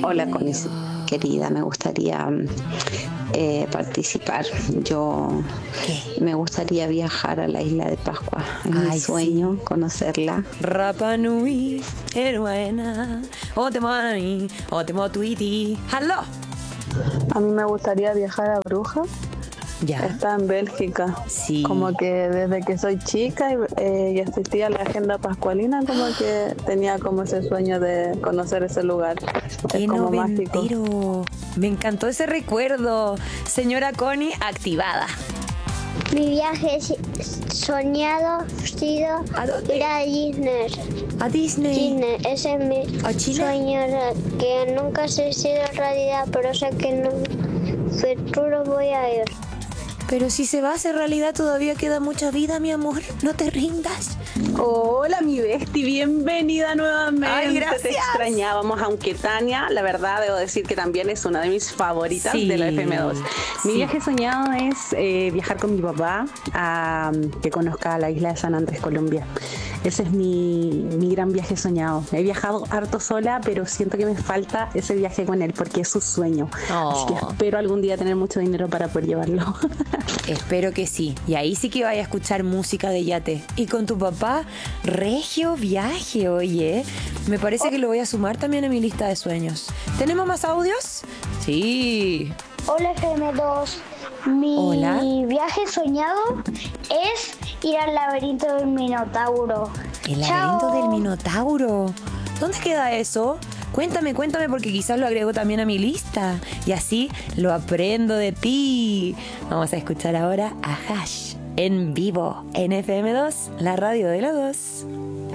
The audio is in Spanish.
Hola, Connie, querida, me gustaría participar. Me gustaría viajar a la isla de Pascua. Es mi sueño conocerla. Rapa Nui, Eruena, Otemani, Otemotuiti. ¡Halo! A mí me gustaría viajar a Brujas. Ya. Está en Bélgica. Sí. Como que desde que soy chica y asistía a la agenda pascualina, como que tenía como ese sueño de conocer ese lugar. ¡Qué Es como noventero! mágico. Me encantó ese recuerdo. Señora Connie, activada. Mi viaje soñado ha sido ir a Disney. ¿A Disney? Disney, ese es mi ¿A China? sueño que nunca se ha sido realidad, pero sé que en un futuro voy a ir. Pero si se va a hacer realidad, todavía queda mucha vida, mi amor. No te rindas. Hola, mi Besti, bienvenida nuevamente. Ay, gracias. Te extrañábamos, aunque Tania, la verdad, debo decir que también es una de mis favoritas de la FM2. Mi viaje soñado es viajar con mi papá a que conozca la isla de San Andrés, Colombia. Ese es mi gran viaje soñado. He viajado harto sola, pero siento que me falta ese viaje con él porque es su sueño. Así que espero algún día tener mucho dinero para poder llevarlo. Espero que sí. Y ahí sí que vaya a escuchar música de yate. Y con tu papá, regio viaje, oye. Me parece que lo voy a sumar también a mi lista de sueños. ¿Tenemos más audios? Sí. Hola FM2, Hola. mi viaje soñado es ir al laberinto del Minotauro. El Chao. laberinto del Minotauro. ¿Dónde queda eso? Cuéntame, porque quizás lo agrego también a mi lista. Y así lo aprendo de ti. Vamos a escuchar ahora a Hash en vivo en FM2, la radio de los dos.